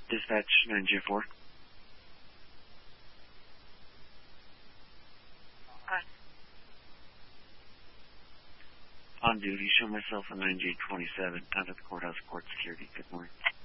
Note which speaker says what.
Speaker 1: Dispatch 9J4. On duty, show myself a 9J27 out of the courthouse court security. Good morning.